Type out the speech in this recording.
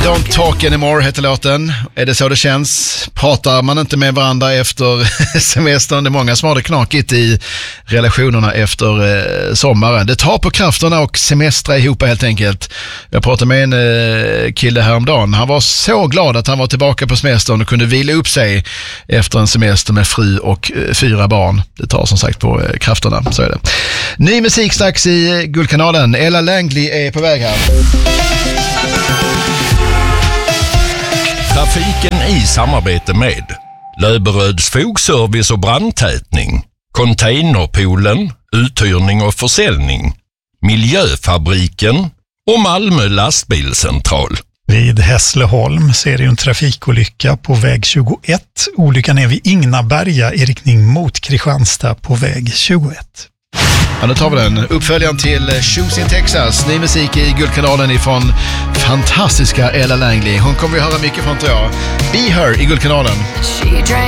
Don't Talk Anymore heter låten. Är det så det känns? Pratar man inte med varandra efter semestern? Det är många som har det knakigt i relationerna efter sommaren. Det tar på krafterna och semestra ihop helt enkelt. Jag pratade med en kille häromdagen. Han var så glad att han var tillbaka på semestern och kunde vila upp sig efter en semester med fru och 4 barn. Det tar som sagt på krafterna, så är det. Ny musik strax i Guldkanalen. Ella Langley är på väg här. Trafiken i samarbete med Löberöds fogservice och brandtätning, Containerpoolen, uthyrning och försäljning, Miljöfabriken och Malmö lastbilscentral. Vid Hässleholm ser det en trafikolycka på väg 21. Olyckan är vid Ingnaberga i riktning mot Kristianstad på väg 21. Ja, nu tar vi den. Uppföljaren till Shoes in Texas. Ny musik i Guldkanalen ifrån fantastiska Ella Langley. Hon kommer vi höra mycket från, tror jag. Be Her i Guldkanalen.